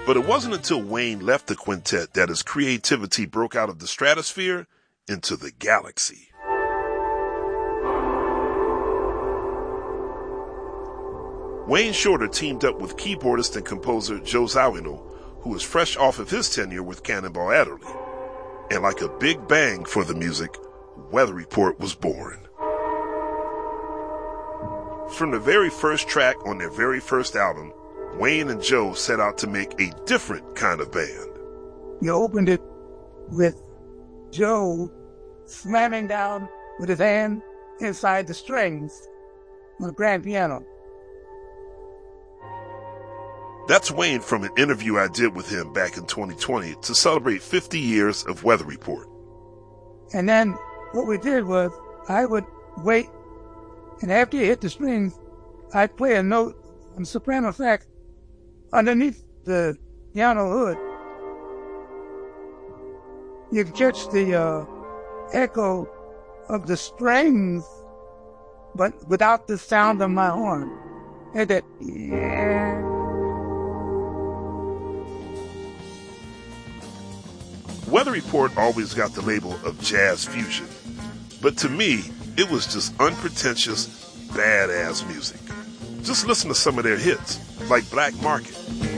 But it wasn't until Wayne left the quintet that his creativity broke out of the stratosphere into the galaxy. Wayne Shorter teamed up with keyboardist and composer Joe Zawinul, who was fresh off of his tenure with Cannonball Adderley. And like a big bang for the music, Weather Report was born. From the very first track on their very first album, Wayne and Joe set out to make a different kind of band. You opened it with Joe slamming down with his hand inside the strings on the grand piano. That's Wayne from an interview I did with him back in 2020 to celebrate 50 years of Weather Report. And then what we did was I would wait, and after you hit the strings, I'd play a note on soprano sax underneath the piano hood. You could catch the echo of the strings, but without the sound of my horn. And that, yeah. Weather Report always got the label of jazz fusion, but to me, it was just unpretentious, badass music. Just listen to some of their hits, like Black Market.